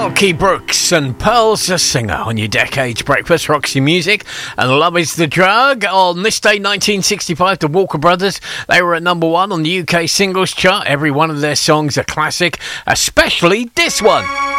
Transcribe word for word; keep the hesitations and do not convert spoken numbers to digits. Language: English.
Marky Brooks and Pearl's the Singer on your Decades Breakfast, Roxy Music, and Love is the Drug. On this day, nineteen sixty-five, the Walker Brothers, they were at number one on the U K singles chart. Every one of their songs a classic, especially this one.